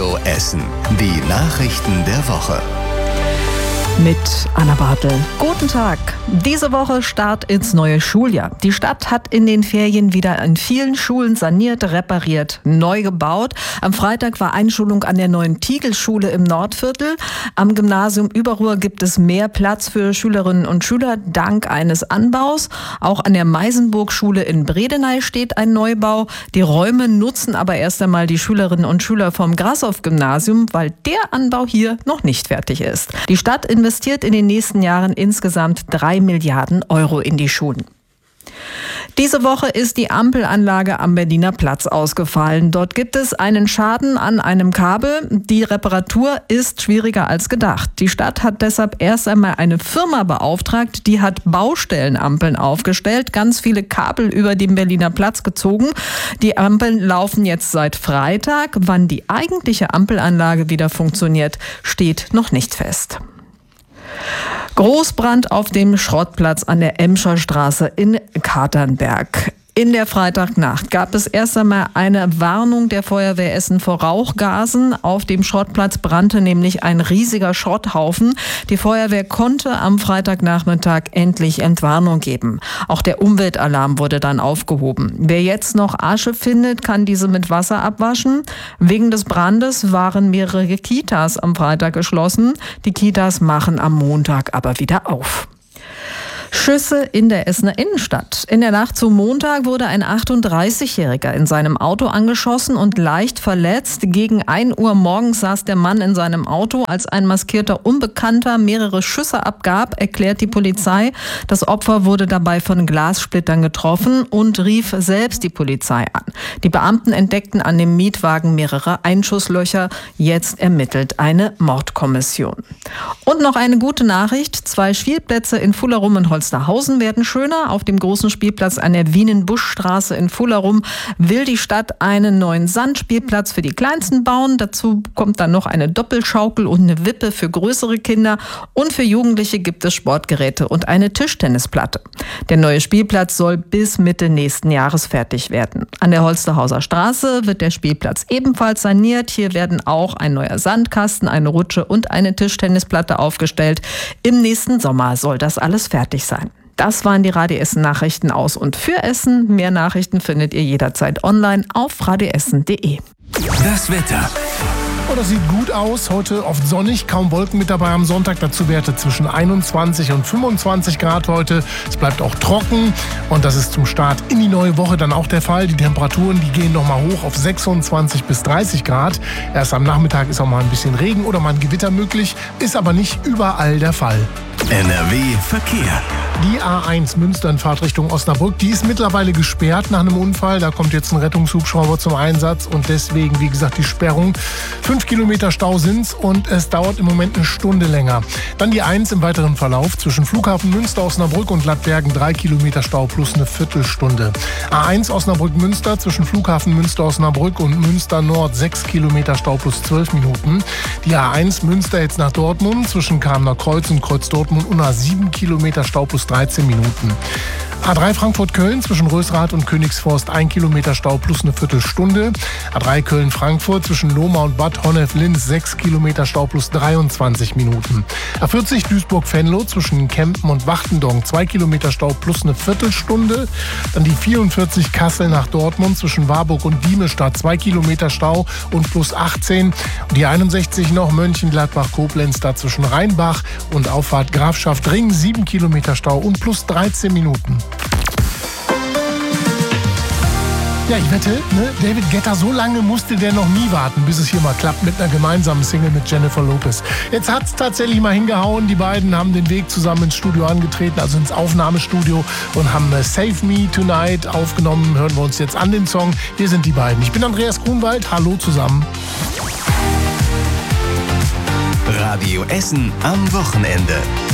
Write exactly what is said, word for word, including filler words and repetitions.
Radio Essen. Die Nachrichten der Woche. Mit Anna Bartel. Guten Tag. Diese Woche Start ins neue Schuljahr. Die Stadt hat in den Ferien wieder in vielen Schulen saniert, repariert, neu gebaut. Am Freitag war Einschulung an der neuen Tiegel-Schule im Nordviertel. Am Gymnasium Überruhr gibt es mehr Platz für Schülerinnen und Schüler dank eines Anbaus. Auch an der Meisenburg-Schule in Bredeney steht ein Neubau. Die Räume nutzen aber erst einmal die Schülerinnen und Schüler vom Grashoff-Gymnasium, weil der Anbau hier noch nicht fertig ist. Die Stadt investiert in den nächsten Jahren insgesamt drei Milliarden Euro in die Schulen. Diese Woche ist die Ampelanlage am Berliner Platz ausgefallen. Dort gibt es einen Schaden an einem Kabel. Die Reparatur ist schwieriger als gedacht. Die Stadt hat deshalb erst einmal eine Firma beauftragt, die hat Baustellenampeln aufgestellt, ganz viele Kabel über den Berliner Platz gezogen. Die Ampeln laufen jetzt seit Freitag. Wann die eigentliche Ampelanlage wieder funktioniert, steht noch nicht fest. Großbrand auf dem Schrottplatz an der Emscher Straße in Katernberg. In der Freitagnacht gab es erst einmal eine Warnung der Feuerwehr Essen vor Rauchgasen. Auf dem Schrottplatz brannte nämlich ein riesiger Schrotthaufen. Die Feuerwehr konnte am Freitagnachmittag endlich Entwarnung geben. Auch der Umweltalarm wurde dann aufgehoben. Wer jetzt noch Asche findet, kann diese mit Wasser abwaschen. Wegen des Brandes waren mehrere Kitas am Freitag geschlossen. Die Kitas machen am Montag aber wieder auf. Schüsse in der Essener Innenstadt. In der Nacht zum Montag wurde ein achtunddreißigjähriger in seinem Auto angeschossen und leicht verletzt. Gegen ein Uhr morgens saß der Mann in seinem Auto, als ein maskierter Unbekannter mehrere Schüsse abgab, erklärt die Polizei. Das Opfer wurde dabei von Glassplittern getroffen und rief selbst die Polizei an. Die Beamten entdeckten an dem Mietwagen mehrere Einschusslöcher. Jetzt ermittelt eine Mordkommission. Und noch eine gute Nachricht. Zwei Spielplätze in Fullerum und Holsterhausen werden schöner. Auf dem großen Spielplatz an der Wienen-Busch-Straße in Fullerum will die Stadt einen neuen Sandspielplatz für die Kleinsten bauen. Dazu kommt dann noch eine Doppelschaukel und eine Wippe für größere Kinder. Und für Jugendliche gibt es Sportgeräte und eine Tischtennisplatte. Der neue Spielplatz soll bis Mitte nächsten Jahres fertig werden. An der Holsterhauser Straße wird der Spielplatz ebenfalls saniert. Hier werden auch ein neuer Sandkasten, eine Rutsche und eine Tischtennisplatte aufgestellt. Im nächsten Sommer soll das alles fertig sein. Das waren die Radio Essen Nachrichten aus und für Essen. Mehr Nachrichten findet ihr jederzeit online auf radio essen punkt de. Das Wetter. Oh, das sieht gut aus. Heute oft sonnig, kaum Wolken mit dabei am Sonntag. Dazu Werte zwischen einundzwanzig und fünfundzwanzig Grad heute. Es bleibt auch trocken und das ist zum Start in die neue Woche dann auch der Fall. Die Temperaturen, die gehen nochmal hoch auf sechsundzwanzig bis dreißig Grad. Erst am Nachmittag ist auch mal ein bisschen Regen oder mal ein Gewitter möglich, ist aber nicht überall der Fall. N R W Verkehr. Die A eins Münster in Fahrtrichtung Osnabrück, die ist mittlerweile gesperrt nach einem Unfall. Da kommt jetzt ein Rettungshubschrauber zum Einsatz und deswegen, wie gesagt, die Sperrung. Fünf Kilometer Stau sind's und es dauert im Moment eine Stunde länger. Dann die eins im weiteren Verlauf zwischen Flughafen Münster, Osnabrück und Lattbergen, drei Kilometer Stau plus eine Viertelstunde. A eins Osnabrück-Münster zwischen Flughafen Münster, Osnabrück und Münster Nord, sechs Kilometer Stau plus zwölf Minuten. Die A eins Münster jetzt nach Dortmund zwischen Kamener Kreuz und Kreuz Dortmund und nach sieben Kilometer Stau plus dreizehn Minuten. A drei Frankfurt-Köln zwischen Rösrath und Königsforst, ein Kilometer Stau plus eine Viertelstunde. A drei Köln-Frankfurt zwischen Lohmar und Bad Honnef-Linz, sechs Kilometer Stau plus dreiundzwanzig Minuten. A vierzig Duisburg-Venlo zwischen Kempen und Wachtendonk, zwei Kilometer Stau plus eine Viertelstunde. Dann die vierundvierzig Kassel nach Dortmund zwischen Warburg und Diemestadt, zwei Kilometer Stau und plus achtzehn. Und die einundsechzig noch Mönchengladbach-Koblenz da zwischen Rheinbach und Auffahrt Grafschaft Ring, sieben Kilometer Stau und plus dreizehn Minuten. Ja, ich wette, ne, David Guetta, so lange musste der noch nie warten, bis es hier mal klappt mit einer gemeinsamen Single mit Jennifer Lopez. Jetzt hat es tatsächlich mal hingehauen. Die beiden haben den Weg zusammen ins Studio angetreten, also ins Aufnahmestudio und haben äh, Save Me Tonight aufgenommen. Hören wir uns jetzt an den Song. Hier sind die beiden. Ich bin Andreas Grunwald. Hallo zusammen. Radio Essen am Wochenende.